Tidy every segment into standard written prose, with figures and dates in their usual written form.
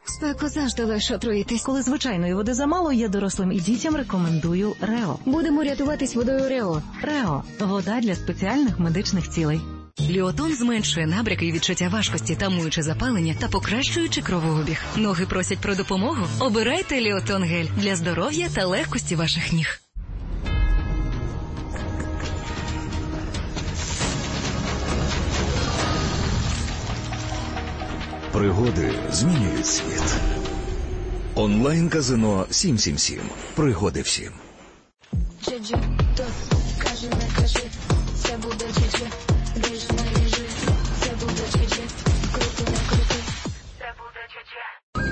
Спеку завжди легше отруїтись. Коли звичайної води замало, я дорослим і дітям рекомендую Рео. Будемо рятуватись водою Рео. Рео – вода для спеціальних медичних цілей. Ліотон зменшує набряки і відчуття важкості, тамуючи запалення та покращуючи кровообіг. Ноги просять про допомогу? Обирайте Ліотон гель для здоров'я та легкості ваших ніг. Пригоди змінюють світ. Онлайн-казино 777. Пригоди всім. Джиджи, то кажи, не кажи, це буде джиджи. Біж не біжи, це буде джиджи. Крути, не крути, це буде джиджи.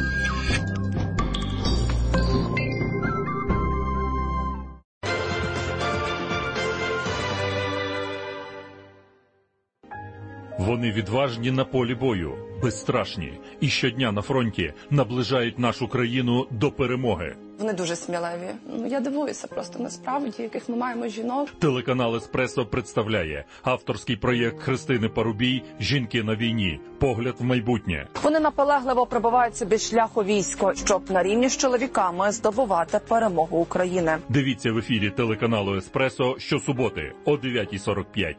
Вони відважні на полі бою, безстрашні і щодня на фронті наближають нашу країну до перемоги. Вони дуже сміливі. Я дивуюся просто насправді, яких ми маємо жінок. Телеканал «Еспресо» представляє авторський проєкт Христини Парубій «Жінки на війні. Погляд в майбутнє». Вони наполегливо пробивають собі шлях у військо, щоб на рівні з чоловіками здобувати перемогу України. Дивіться в ефірі телеканалу «Еспресо» щосуботи о 9:45.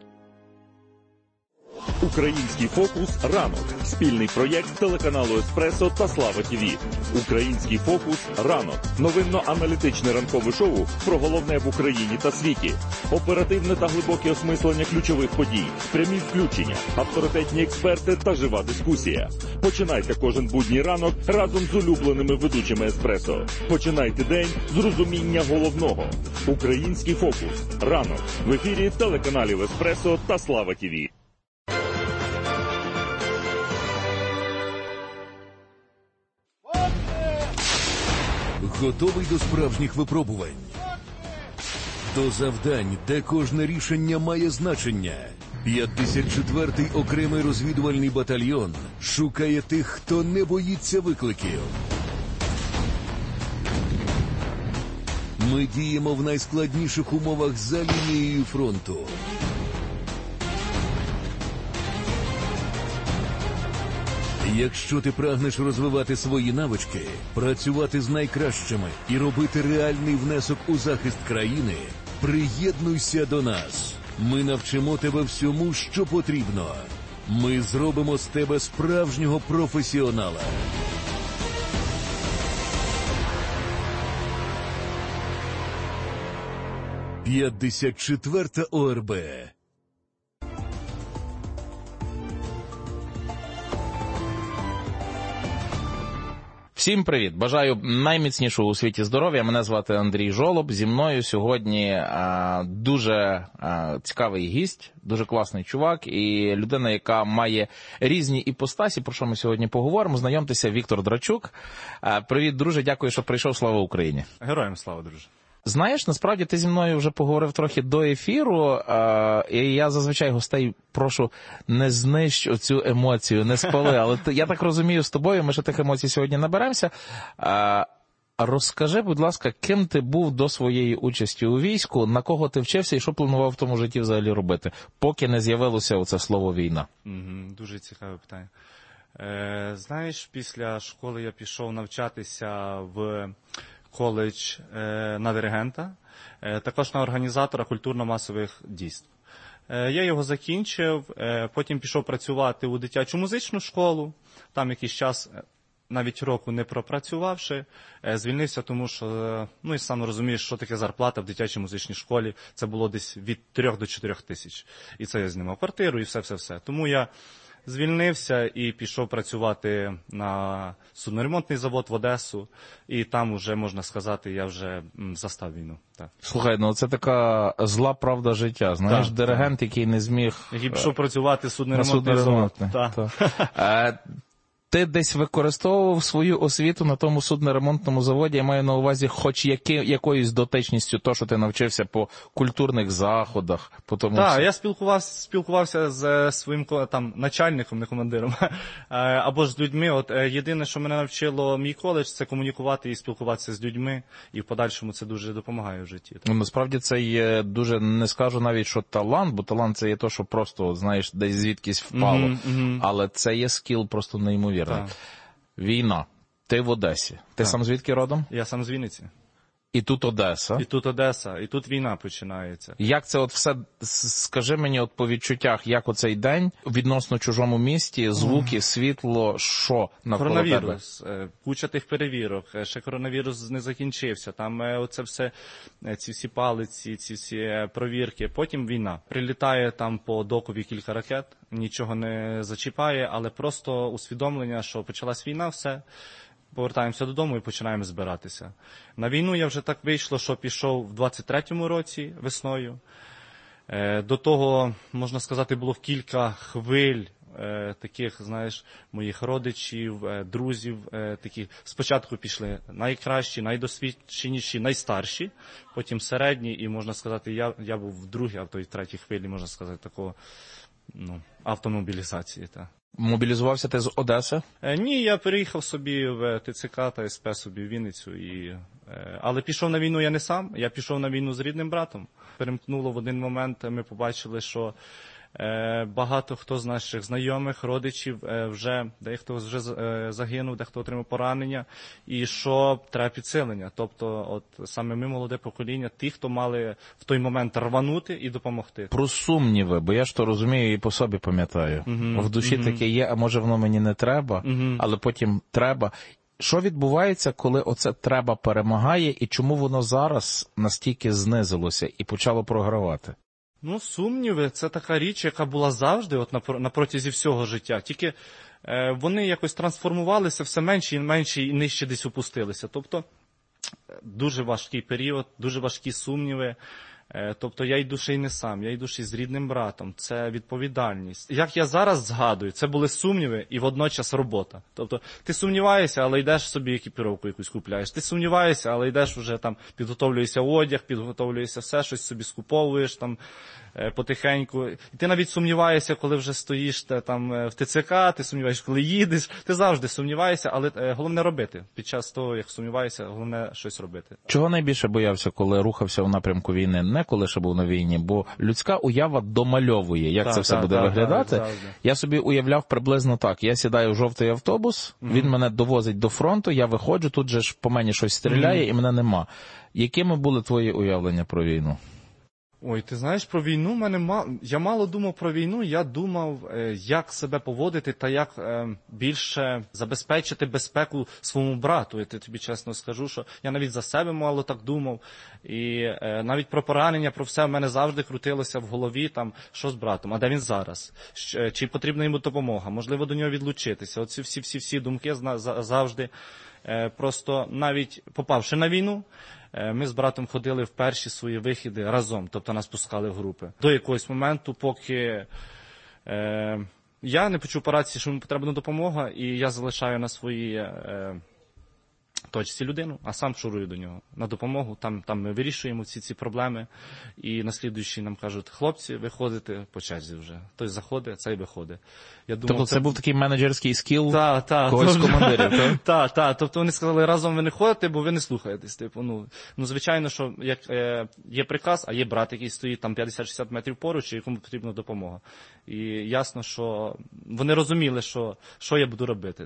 Український фокус «Ранок» – спільний проєкт телеканалу «Еспресо» та Слава ТВ. Український фокус «Ранок» – новинно-аналітичне ранкове шоу про головне в Україні та світі. Оперативне та глибоке осмислення ключових подій, прямі включення, авторитетні експерти та жива дискусія. Починайте кожен будній ранок разом з улюбленими ведучими «Еспресо». Починайте день з розуміння головного. Український фокус «Ранок» в ефірі телеканалів «Еспресо» та Слава ТВ. Готовий до справжніх випробувань? До завдань, де кожне рішення має значення. 54-й окремий розвідувальний батальйон шукає тих, хто не боїться викликів. Ми діємо в найскладніших умовах за лінією фронту. Якщо ти прагнеш розвивати свої навички, працювати з найкращими і робити реальний внесок у захист країни, приєднуйся до нас. Ми навчимо тебе всьому, що потрібно. Ми зробимо з тебе справжнього професіонала. «54-та ОРБ». Всім привіт! Бажаю найміцнішого у світі здоров'я. Мене звати Андрій Жолоб. Зі мною сьогодні дуже цікавий гість, дуже класний чувак і людина, яка має різні іпостасі, про що ми сьогодні поговоримо. Знайомтеся, Віктор Драчук. Привіт, друже, дякую, що прийшов. Слава Україні! Героям слава, друже! Знаєш, насправді ти зі мною вже поговорив трохи до ефіру, і я зазвичай гостей прошу, не знищ оцю емоцію, не спали, але я так розумію, з тобою ми ще тих емоцій сьогодні наберемося. Розкажи, будь ласка, ким ти був до своєї участі у війську, на кого ти вчився і що планував в тому житті взагалі робити, поки не з'явилося оце слово «війна»? Дуже цікаве питання. Знаєш, після школи я пішов навчатися в коледж на диригента, також на організатора культурно-масових дійств. Я його закінчив, потім пішов працювати у дитячу музичну школу, там якийсь час, навіть року не пропрацювавши, звільнився, тому що, і сам розумієш, що таке зарплата в дитячій музичній школі, це було десь від 3 до 4 тисяч. І це я знімав квартиру і все-все-все. Тому я звільнився і пішов працювати на судноремонтний завод в Одесу, і там уже, можна сказати, я вже застав війну. Так. Слухай, це така зла правда життя, знаєш, так, диригент, який не зміг... Який пішов працювати судноремонтний завод. Так. Ти десь використовував свою освіту на тому судноремонтному заводі, я маю на увазі хоч якоюсь дотичністю, то, що ти навчився по культурних заходах, по тому... Так, я спілкувався з своїм там начальником, не командиром, або ж з людьми. От єдине, що мене навчило мій коледж, це комунікувати і спілкуватися з людьми, і в подальшому це дуже допомагає в житті. Насправді це є дуже, не скажу навіть, що талант, бо талант це є то, що просто, знаєш, десь звідкись впало, але це є скіл просто неймовірний. Так. Війна. Ти в Одесі. Ти сам звідки родом? Я сам з Вінниці. І тут Одеса. І тут Одеса, і тут війна починається. Як це от все, скажи мені от по відчуттях, як оцей день відносно чужому місті, звуки, світло, що навколо тебе? Коронавірус, куча тих перевірок, ще коронавірус не закінчився, там оце все, ці всі палиці, ці всі провірки, потім війна. Прилітає там по Докові кілька ракет, нічого не зачіпає, але просто усвідомлення, що почалась війна, все. Повертаємося додому і починаємо збиратися. На війну я вже так вийшло, що пішов в 23-му році весною. До того, можна сказати, було кілька хвиль таких, знаєш, моїх родичів, друзів, таких. Спочатку пішли найкращі, найдосвідченіші, найстарші, потім середні, і, можна сказати, я був в другій, а в третій хвилі, можна сказати, такого, автомобілізації, так. Мобілізувався ти з Одеси? Ні, я переїхав собі в ТЦК та СП собі в Вінницю. Але пішов на війну я не сам, я пішов на війну з рідним братом. Перемкнуло в один момент, ми побачили, що багато хто з наших знайомих, родичів вже, дехто вже загинув, дехто отримав поранення, і що треба підсилення. Тобто, от саме ми, молоде покоління, ті, хто мали в той момент рванути і допомогти. Про сумніви, бо я ж то розумію і по собі пам'ятаю. В душі таке є, а може воно мені не треба, але потім треба. Що відбувається, коли оце треба перемагає, і чому воно зараз настільки знизилося і почало програвати? Сумніви – це така річ, яка була завжди на протязі всього життя. Тільки вони якось трансформувалися все менше і менше і нижче десь опустилися. Тобто дуже важкий період, дуже важкі сумніви. Тобто я йду ще й не сам, я йду ще й з рідним братом. Це відповідальність. Як я зараз згадую, це були сумніви і водночас робота. Тобто ти сумніваєшся, але йдеш собі екіпіровку якусь купляєш. Ти сумніваєшся, але йдеш вже там, підготовлюєшся одяг, підготовлюєшся все, щось собі скуповуєш там потихеньку. І ти навіть сумніваєшся, коли вже стоїш там в ТЦК, ти сумніваєшся, коли їдеш. Ти завжди сумніваєшся, але головне робити. Під час того, як сумніваєшся, головне щось робити. Чого найбільше боявся, коли рухався в напрямку війни? Не коли ще був на війні, бо людська уява домальовує, як це все буде виглядати. Я собі уявляв приблизно так. Я сідаю в жовтий автобус, він мене довозить до фронту, я виходжу, тут же ж по мені щось стріляє і мене нема. Якими були твої уявлення про війну? Ой, ти знаєш, про війну я мало думав про війну, я думав, як себе поводити та як більше забезпечити безпеку своєму брату. Я тобі чесно скажу, що я навіть за себе мало так думав. І навіть про поранення, про все в мене завжди крутилося в голові, там, що з братом, а де він зараз? Чи потрібна йому допомога? Можливо, до нього відлучитися? Оці всі думки завжди. Просто навіть попавши на війну, ми з братом ходили в перші свої вихіди разом, тобто нас пускали в групи. До якогось моменту, поки я не почув по рації, що йому потрібна допомога, і я залишаю на своїй точці людину, а сам шурую до нього на допомогу. Там ми вирішуємо всі ці проблеми, і наслідуючі нам кажуть, хлопці, виходите по черзі вже. Той заходить, цей виходить. Я думав, тобто це був такий менеджерський скіл когось з командирів, так? Так. Тобто вони сказали, разом ви не ходите, бо ви не слухаєтесь. Звичайно, що як є приказ, а є брат, який стоїть там 50-60 метрів поруч, і якому потрібна допомога. І ясно, що вони розуміли, що я буду робити,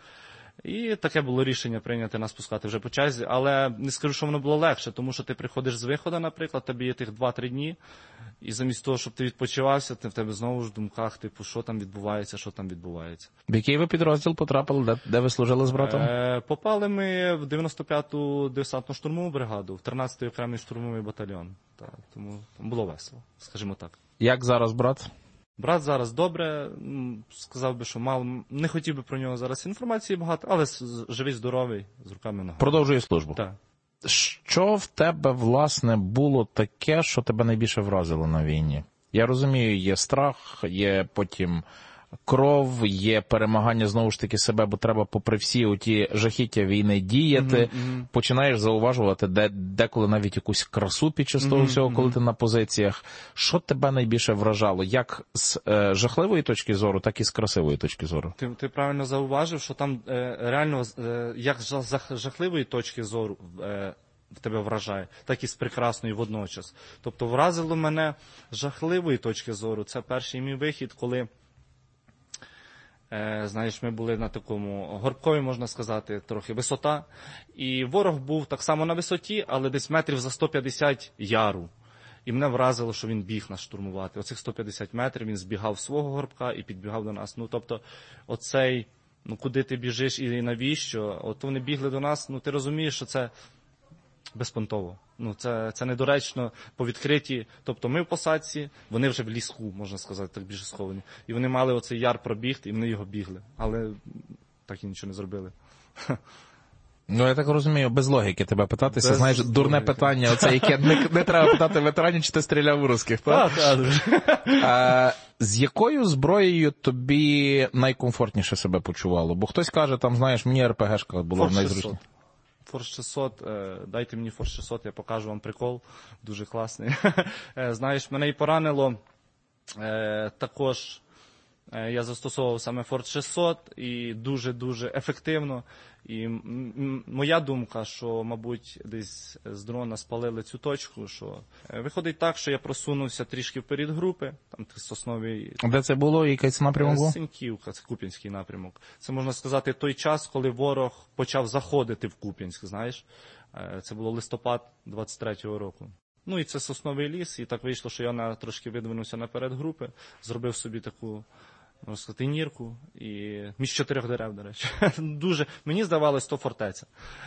І таке було рішення прийняти нас пускати вже по черзі, але не скажу, що воно було легше, тому що ти приходиш з виходу, наприклад, тобі є тих 2-3 дні, і замість того, щоб ти відпочивався, ти в тебе знову ж в думках, що там відбувається. В який ви підрозділ потрапили, де ви служили з братом? Попали ми в 95-ту десантно-штурмову бригаду, в 13-й окремий штурмовий батальйон. Тому було весело, скажімо так. Як зараз брат? Брат зараз добре, сказав би, що мало, не хотів би про нього зараз інформації багато, але живий, здоровий, з руками ногами. Продовжує службу. Так. Що в тебе, власне, було таке, що тебе найбільше вразило на війні? Я розумію, є страх, є потім кров, є перемагання, знову ж таки, себе, бо треба попри всі оті жахіття війни діяти. Починаєш зауважувати деколи навіть якусь красу під час того всього, коли ти на позиціях. Що тебе найбільше вражало? Як з жахливої точки зору, так і з красивої точки зору? Ти правильно зауважив, що там реально як з жахливої точки зору в тебе вражає, так і з прекрасної водночас. Тобто вразило мене з жахливої точки зору. Це перший мій вихід, коли Знаєш, ми були на такому горбкові, можна сказати, трохи висота. І ворог був так само на висоті, але десь метрів за 150 яру. І мене вразило, що він біг нас штурмувати. Оцих 150 метрів він збігав з свого горбка і підбігав до нас. Ну, тобто, оцей, куди ти біжиш і навіщо? От вони бігли до нас, ти розумієш, що це безпонтово. Це недоречно по відкритті. Тобто ми в посадці, вони вже в ліску, можна сказати, так більше сховані. І вони мали оцей яр пробігти, і вони його бігли. Але так і нічого не зробили. Я так розумію, без логіки тебе питатися. Без Знаєш, дурне логіки. питання, оце, яке не треба питати ветеранів, чи ти стріляв у русських, так? Так. З якою зброєю тобі найкомфортніше себе почувало? Бо хтось каже, там, знаєш, мені РПГшка була найзручніше. Форс 600, дайте мені Форс 600, я покажу вам прикол, дуже класний. Знаєш, мене і поранило, також я застосовував саме Форс 600 і дуже-дуже ефективно. І моя думка, що, мабуть, десь з дрона спалили цю точку, що виходить так, що я просунувся трішки вперед групи, там Сосновий... Де це було? Якийсь напрямок був? Синьківка, це Куп'янський напрямок. Це, можна сказати, той час, коли ворог почав заходити в Куп'янськ, знаєш. Це було листопад 23-го року. І це Сосновий ліс, і так вийшло, що я трошки видвинувся наперед групи, зробив собі таку, можна сказати, нірку, і між 4 дерев, до речі. Дуже, мені здавалось, то фортеця.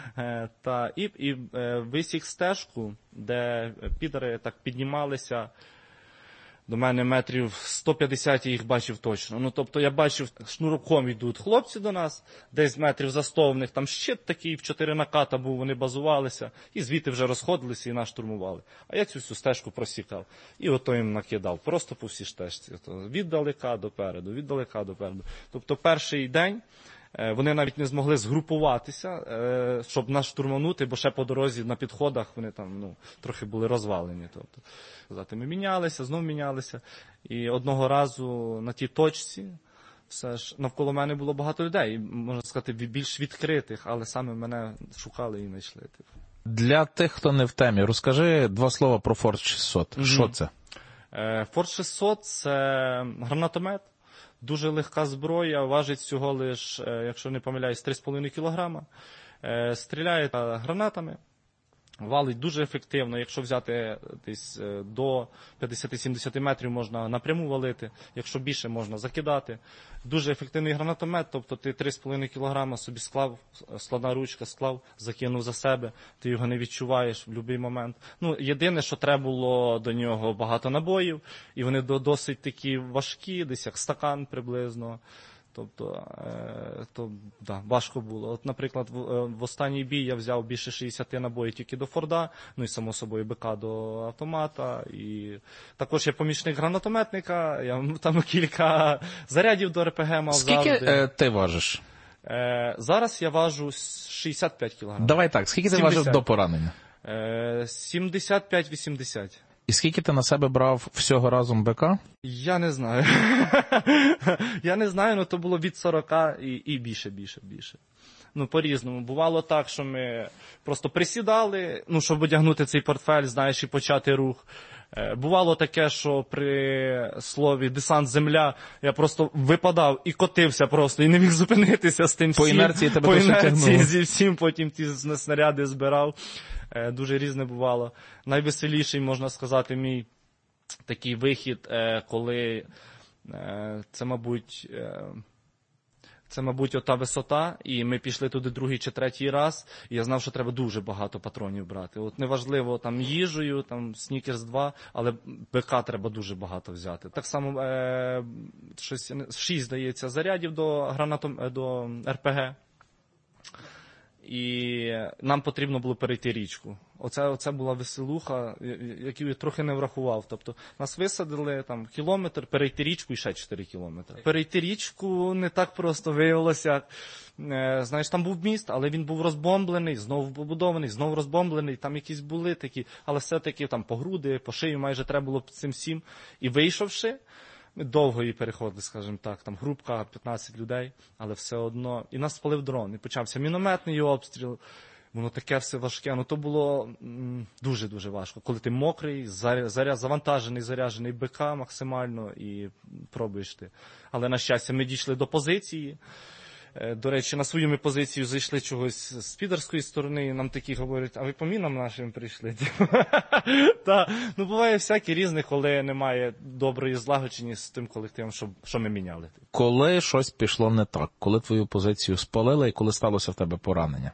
І висік стежку, де підари так піднімалися, до мене метрів 150 я їх бачив точно. Тобто я бачив, шнуроком йдуть хлопці до нас, десь метрів за 100 в них там щит такий, в 4 наката був, вони базувалися, і звідти вже розходилися і нас штурмували. А я цю всю стежку просікав. І ото їм накидав, просто по всій стежці. Віддалека допереду, віддалека допереду. Тобто перший день вони навіть не змогли згрупуватися, щоб нас штурманути, бо ще по дорозі на підходах вони там трохи були розвалені. Тобто, ми мінялися, знов мінялися. І одного разу на тій точці все ж навколо мене було багато людей, можна сказати, більш відкритих, але саме мене шукали і знайшли. Для тих, хто не в темі, розкажи 2 слова про Форс 600. Що це? Форс 600 – це гранатомет. Дуже легка зброя, важить всього лиш, якщо не помиляюсь, 3,5 кілограма. Стріляє гранатами, валить дуже ефективно. Якщо взяти десь до 50-70 метрів, можна напряму валити. Якщо більше, можна закидати. Дуже ефективний гранатомет, тобто ти 3,5 кілограма собі склав, складна ручка склав, закинув за себе, ти його не відчуваєш в будь-який момент. Єдине, що треба було до нього багато набоїв, і вони досить такі важкі, десь як стакан приблизно. Тобто, важко було. От, наприклад, в останній бій я взяв більше 60 набоїв тільки до Форда, і, само собою, БК до автомата. І також я помічник гранатометника, я там кілька зарядів до РПГ мав завжди. Скільки ти важиш? Зараз я важу 65 кг. Давай так, скільки ти важив до поранення? 75-80. І скільки ти на себе брав всього разом БК? Я не знаю. Я не знаю, але то було від 40 і більше. По-різному. Бувало так, що ми просто присідали, щоб одягнути цей портфель, знаєш, і почати рух. Бувало таке, що при слові «десант-земля» я просто випадав і котився просто, і не міг зупинитися з тим всім. По інерції тебе точно тягнуло. По інерції зі всім, потім ті снаряди збирав. Дуже різне бувало. Найвеселіший, можна сказати, мій такий вихід, коли це, мабуть, ота висота, і ми пішли туди другий чи третій раз, і я знав, що треба дуже багато патронів брати. От неважливо, там їжею, там Снікерс 2, але БК треба дуже багато взяти. Так само 6, здається, зарядів до РПГ. І нам потрібно було перейти річку. Оце була веселуха, яку я трохи не врахував. Тобто нас висадили там кілометр, перейти річку і ще 4 кілометри. Перейти річку не так просто виявилося. Знаєш, там був міст, але він був розбомблений, знову побудований, знову розбомблений. Там якісь були такі, але все-таки там по груди, по шию майже треба було цим всім. І вийшовши, ми довго її переходили, скажімо так, там групка, 15 людей, але все одно. І нас спалив дрон, і почався мінометний обстріл. Воно таке все важке. Ну, то було дуже-дуже важко. Коли ти мокрий, завантажений, заряджений БК максимально і пробуєш ти. Але, на щастя, ми дійшли до позиції. До речі, на свою ми позицію зайшли чогось з підерської сторони, і нам такі говорять, а ви по мінам нашим прийшли? Ну, буває всяке різне, коли немає доброї злагодженості з тим колективом, що ми міняли. Коли щось пішло не так? Коли твою позицію спалили і коли сталося в тебе поранення?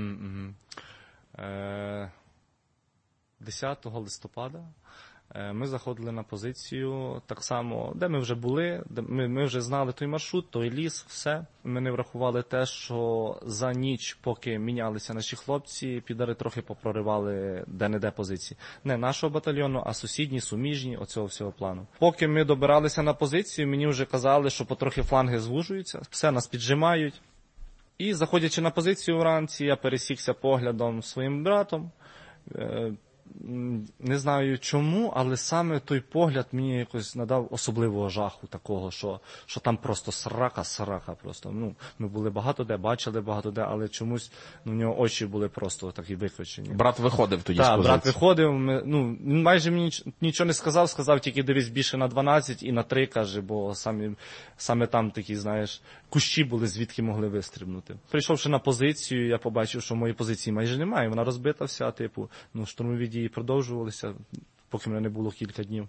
10 листопада ми заходили на позицію так само, де ми вже були, ми вже знали той маршрут, той ліс, все. Ми не врахували те, що за ніч, поки мінялися наші хлопці, підари трохи попроривали де-не-де позиції. Не нашого батальйону, а сусідні, суміжні, оцього всього плану. Поки ми добиралися на позицію, мені вже казали, що потрохи фланги звужуються, все, нас піджимають. І, заходячи на позицію вранці, я пересікся поглядом зі своїм братом. Не знаю чому, але саме той погляд мені якось надав особливого жаху такого, що там просто срака просто. Ну, ми були багато де, бачили багато де, але чомусь в нього очі були просто такі викочені. Брат виходив тоді з позиції? Так, брат виходив, він майже мені нічого не сказав тільки дивись більше на 12 і на 3, каже, бо саме там такі, знаєш, кущі були, звідки могли вистрибнути. Прийшовши на позицію, я побачив, що моєї позиції майже немає, вона розбита вся, штурмові дії продовжувалися, поки мене не було кілька днів.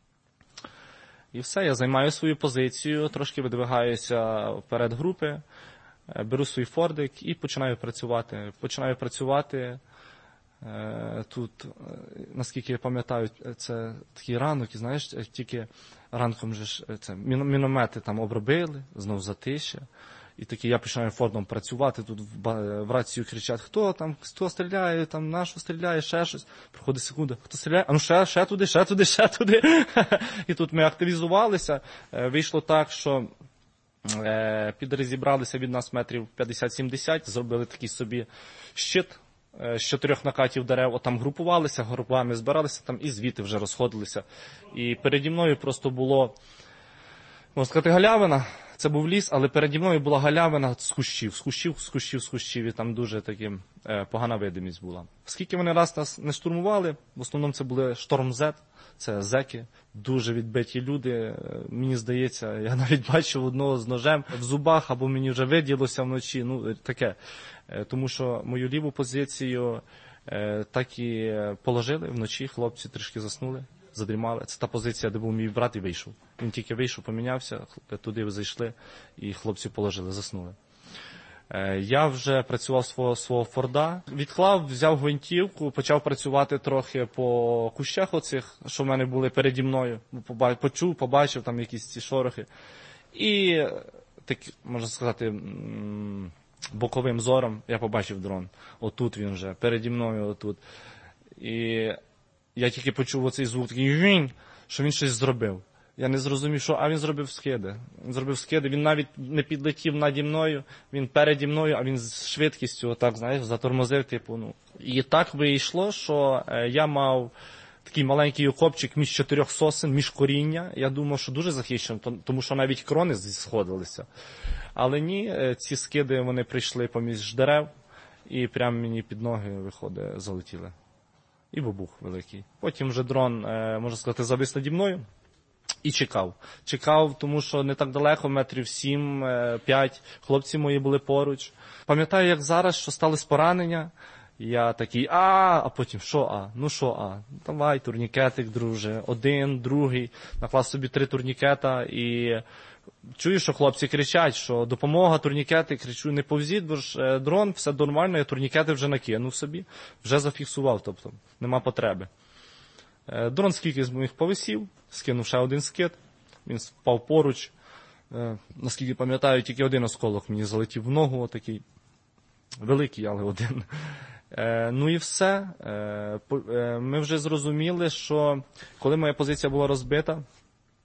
І все, я займаю свою позицію, трошки видвигаюся вперед групи, беру свій фордик і починаю працювати. Тут, наскільки я пам'ятаю, це такий ранок, і знаєш, тільки ранком же це міномети там обробили, знов затишя. І такий я починаю фордом працювати, тут в рацію кричать, хто стріляє, там, на що стріляє, ще щось. Проходить секунда, хто стріляє, а ну ще туди. І тут ми активізувалися. Вийшло так, що підари зібралися від нас метрів 50-70, зробили такий собі щит з 4 накатів дерев, там групувалися, групами збиралися там і звідти вже розходилися. І переді мною просто було, можна сказати, галявина. Це був ліс, але переді мною була галявина з кущів, і там дуже таки погана видимість була. Скільки вони раз нас не штурмували, в основному це були Шторм Z, це зеки, дуже відбиті люди. Мені здається, я навіть бачив одного з ножем в зубах, або мені вже виділося вночі, таке. Тому що мою ліву позицію так і положили вночі, хлопці трішки заснули. Задрімали. Це та позиція, де був мій брат і вийшов. Він тільки вийшов, помінявся, туди зайшли і хлопці положили, заснули. Я вже працював свого форда, відклав, взяв гвинтівку, почав працювати трохи по кущах оцих, що в мене були переді мною. Почув, побачив там якісь ці шорохи. І, так, можна сказати, боковим зором я побачив дрон. Отут він вже, переді мною отут. І я тільки почув оцей звук, такий гінь, що він щось зробив. Я не зрозумів, що, а він зробив скиди. Він навіть не підлетів наді мною, він переді мною, а він з швидкістю, отак, знаєш, затормозив, І так вийшло, що я мав такий маленький окопчик між 4 сосен, між коріння. Я думав, що дуже захищено, тому що навіть крони сходилися. Але ні, ці скиди, вони прийшли поміж дерев, і прямо мені під ноги, виходить, залетіли. І вибух великий. Потім вже дрон, можна сказати, завис наді мною і чекав. Чекав, тому що не так далеко, метрів 7-5, хлопці мої були поруч. Пам'ятаю, як зараз, що сталося поранення. Я такий, а потім, давай, турнікетик, друже, один, другий, наклав собі 3 турнікета і чую, що хлопці кричать, що допомога, турнікети, кричу, не повзіть, бо ж дрон, все нормально, я турнікети вже накинув собі, вже зафіксував, тобто нема потреби. Дрон скільки з моїх повисів, скинув ще один скид, він впав поруч, наскільки пам'ятаю, тільки один осколок мені залетів в ногу, отакий великий, але один. Ну і все. Ми вже зрозуміли, що коли моя позиція була розбита,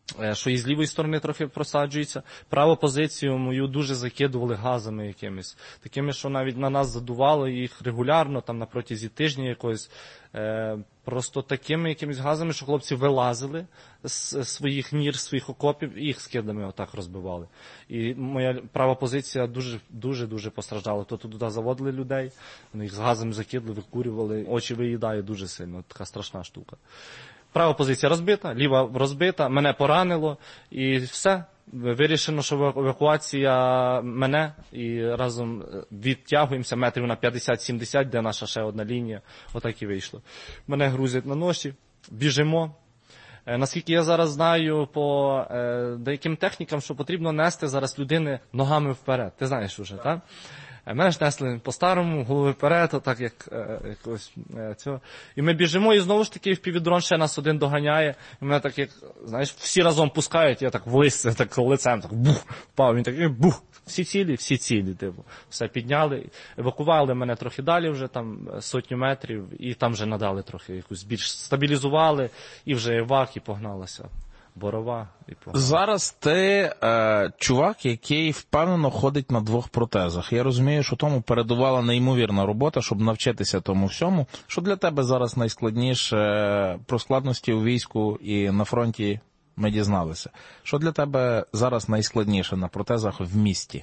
що і з лівої сторони трохи просаджується. Праву позицію мою дуже закидували газами якимись. Такими, що навіть на нас задувало їх регулярно, там на протязі тижня якогось. Просто такими якимись газами, що хлопці вилазили з своїх нір, з своїх окопів, і їх скидами отак розбивали. І моя права позиція дуже постраждала. То туди заводили людей, вони їх з газами закидали, викурювали, очі виїдає дуже сильно, така страшна штука. Права позиція розбита, ліва розбита, мене поранило, і все. Вирішено, що евакуація мене, і разом відтягуємося метрів на 50-70, де наша ще одна лінія. Отак і вийшло. Мене грузять на ноші, біжимо. Наскільки я зараз знаю по деяким технікам, що потрібно нести зараз людини ногами вперед. Ти знаєш вже, так? Мене ж несли по-старому, голови вперед, отак як якось цього. І ми біжимо, і знову ж таки впівдрон ще нас один доганяє. І мене так, як, знаєш, всі разом пускають, я так вис, так лицем, так бух, впав, він так, бух. Всі цілі, типу. Все підняли, евакували мене трохи далі вже, там 100 метрів, і там вже надали трохи якусь більш стабілізували, і вже евак, і погналася. Борова і погнала. Зараз ти чувак, який впевнено ходить на 2 протезах. Я розумію, що тому передувала неймовірна робота, щоб навчитися тому всьому. Що для тебе зараз найскладніше про складності у війську і на фронті ми дізналися? Що для тебе зараз найскладніше на протезах в місті?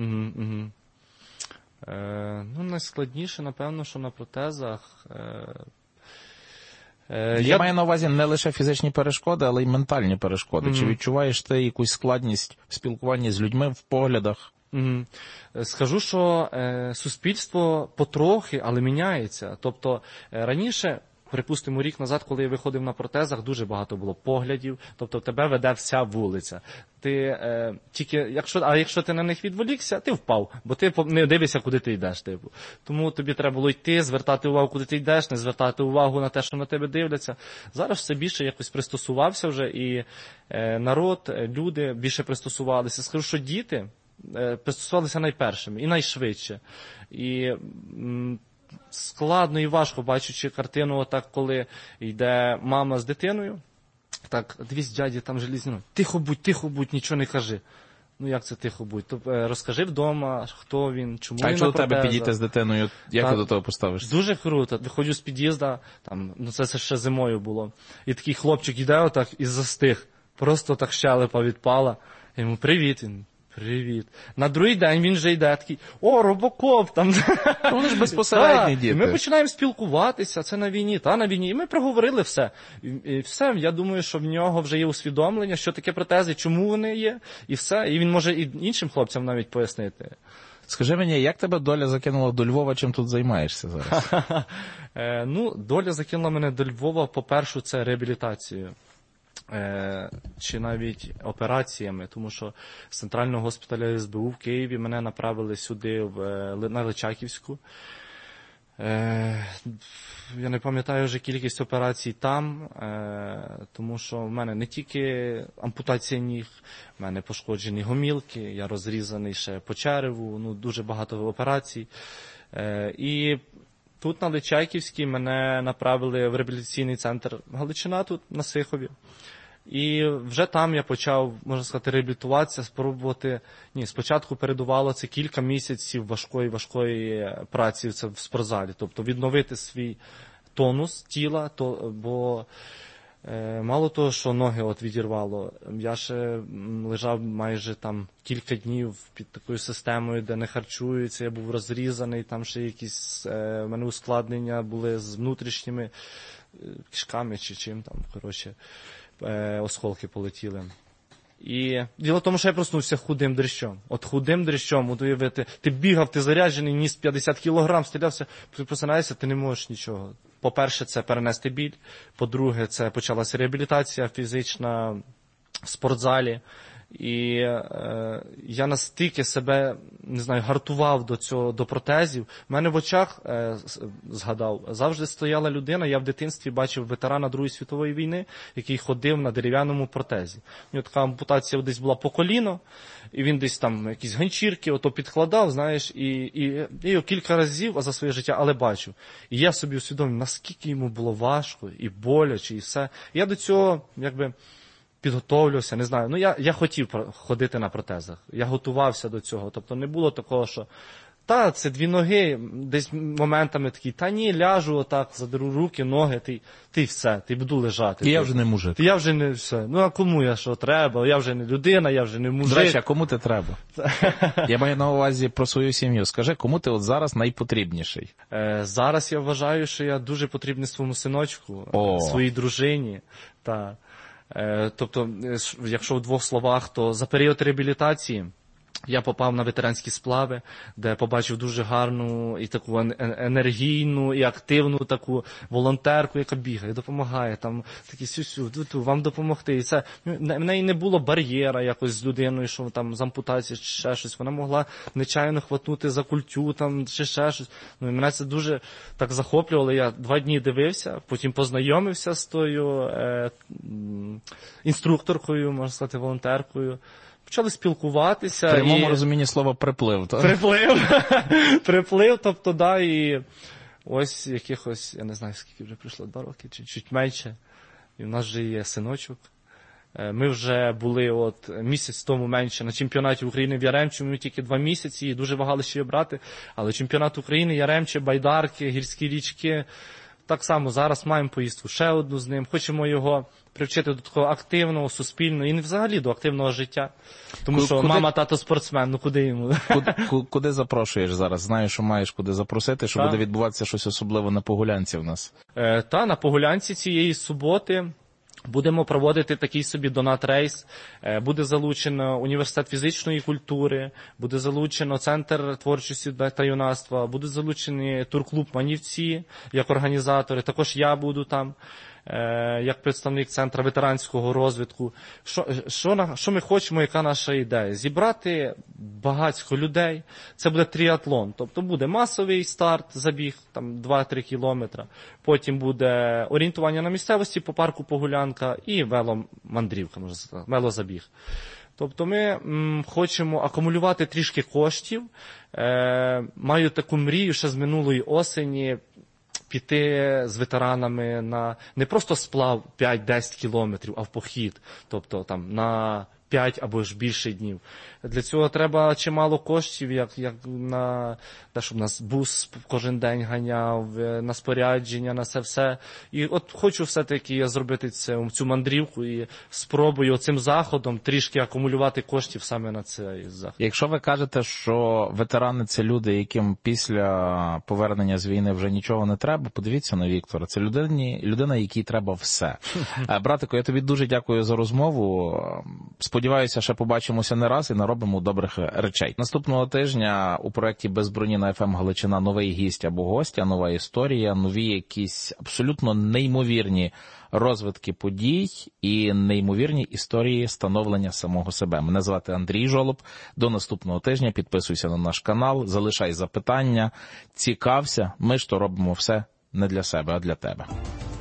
Найскладніше, напевно, що на протезах... Я маю на увазі не лише фізичні перешкоди, але й ментальні перешкоди. Чи відчуваєш ти якусь складність в спілкуванні з людьми, в поглядах? Скажу, що суспільство потрохи, але міняється. Тобто раніше, припустимо, рік назад, коли я виходив на протезах, дуже багато було поглядів, тобто тебе веде вся вулиця. Якщо ти на них відволікся, ти впав, бо ти не дивишся, куди ти йдеш. Типу. Тому тобі треба було йти, звертати увагу, куди ти йдеш, не звертати увагу на те, що на тебе дивляться. Зараз все більше якось пристосувався вже, і народ, люди більше пристосувалися. Скажу, що діти пристосувалися найпершими і найшвидше. І складно і важко, бачучи картину, отак, коли йде мама з дитиною, так, дивись, дяді, там желізні ноги. Тихо будь, нічого не кажи. Ну, як це тихо будь? Розкажи вдома, хто він, чому він на якщо до тебе протезах. підійти з дитиною, як ти до того поставишся? Дуже круто. Виходжу з під'їзда, це ще зимою було, і такий хлопчик йде отак і застиг. Просто так щелепа відпала. Я йому привіт. Він, привіт. На другий день він вже йде такий, Робокоп, там. Вони ж безпосередні діти. І ми починаємо спілкуватися, це на війні, на війні. І ми проговорили все. І все, я думаю, що в нього вже є усвідомлення, що таке протези, чому вони є, і все. І він може і іншим хлопцям навіть пояснити. Скажи мені, як тебе доля закинула до Львова, чим тут займаєшся зараз? Доля закинула мене до Львова, по-перше, це реабілітацією. Чи навіть операціями, тому що з центрального госпіталю СБУ в Києві мене направили сюди, на Личаківську. Я не пам'ятаю вже кількість операцій там, тому що в мене не тільки ампутація ніг, в мене пошкоджені гомілки, я розрізаний ще по череву, дуже багато операцій. І тут на Личаківській мене направили в реабілітаційний центр Галичина, тут на Сихові. І вже там я почав, можна сказати, реабілітуватися, спробувати. Спочатку передувало це кілька місяців важкої праці в спортзалі. Тобто відновити свій тонус тіла, бо мало того, що ноги відірвало, я ще лежав майже там кілька днів під такою системою, де не харчуються, я був розрізаний, там ще якісь в мене ускладнення були з внутрішніми кишками чи чим там, осколки полетіли. І діло в тому, що я проснувся худим дрищом. Худим дрищом, уявити, ти бігав, ти заряджений, ніс 50 кілограм, стрілявся, ти просинаєшся, ти не можеш нічого. По-перше, це перенести біль, по-друге, це почалася реабілітація фізична в спортзалі. І я настільки себе, не знаю, гартував до протезів. У мене в очах, згадав, завжди стояла людина, я в дитинстві бачив ветерана Другої світової війни, який ходив на дерев'яному протезі. У нього така ампутація десь була по коліно, і він десь там якісь ганчірки підкладав, знаєш, і його кілька разів за своє життя, але бачив. І я собі усвідомив, наскільки йому було важко, і боляче, і все. І я до цього, підготовлювався, не знаю. Ну, я хотів ходити на протезах. Я готувався до цього. Тобто не було такого, що це 2 ноги, десь моментами такі, ляжу отак, задеру руки, ноги, ти все, ти буду лежати. І я вже не мужик. Я вже не все. Ну, а кому я що треба? Я вже не людина, я вже не мужик. До речі, а кому ти треба? Я маю на увазі про свою сім'ю. Скажи, кому ти от зараз найпотрібніший? Зараз я вважаю, що я дуже потрібний своєму синочку, своїй дружині. Тобто, якщо в 2 словах, то за період реабілітації я попав на ветеранські сплави, де побачив дуже гарну і таку енергійну, і активну таку волонтерку, яка бігає, допомагає, там такі сю-сю, вам допомогти. І це, в неї не було бар'єра якось з людиною, що там з ампутацією чи ще щось. Вона могла нечайно хватнути за культю, там, чи ще щось. Ну, і мене це дуже так захоплювало. Я 2 дні дивився, потім познайомився з тою інструкторкою, можна сказати, волонтеркою. Почали спілкуватися. В прямому розумінні слова приплив, так? Приплив, тобто, і ось якихось, я не знаю, скільки вже пройшло, 2 роки, чи чуть менше. І в нас вже є синочок. Ми вже були місяць тому менше на чемпіонаті України в Яремчі, ми тільки 2 місяці, і дуже вагалися що брати. Але чемпіонат України, Яремче, Байдарки, гірські річки. Так само зараз маємо поїздку ще одну з ним. Хочемо його привчити до такого активного, суспільного і взагалі до активного життя. Тому що мама, тато спортсмен, ну куди йому? Куди запрошуєш зараз? Знаєш, що маєш куди запросити, що буде відбуватися щось особливе на Погулянці в нас? На Погулянці цієї суботи будемо проводити такий собі донат-рейс. Буде залучено університет фізичної культури, буде залучено Центр творчості та юнацтва, буде залучений турклуб «Манівці» як організатори. Також я буду там як представник Центру ветеранського розвитку. Що ми хочемо, яка наша ідея? Зібрати багатько людей. Це буде тріатлон. Тобто буде масовий старт, забіг, там 2-3 кілометри. Потім буде орієнтування на місцевості по парку Погулянка і веломандрівка, можна сказати, велозабіг. Тобто ми хочемо акумулювати трішки коштів. Маю таку мрію ще з минулої осені піти з ветеранами на не просто сплав 5-10 кілометрів, а в похід. Тобто там на 5 або ж більше днів. Для цього треба чимало коштів, як на те, щоб нас бус кожен день ганяв, на спорядження, на це все. І от хочу все-таки зробити цю мандрівку і спробую цим заходом трішки акумулювати коштів саме на цей заход. Якщо ви кажете, що ветерани – це люди, яким після повернення з війни вже нічого не треба, подивіться на Віктора. Це людина, якій треба все. Братику, я тобі дуже дякую за розмову. Сподіваюся, ще побачимося не раз і наробимо добрих речей. Наступного тижня у проєкті «Без броні» на ФМ Галичина новий гість або гостя, нова історія, нові якісь абсолютно неймовірні розвитки подій і неймовірні історії становлення самого себе. Мене звати Андрій Жолоб. До наступного тижня. Підписуйся на наш канал, залишай запитання, цікався. Ми ж то робимо все не для себе, а для тебе.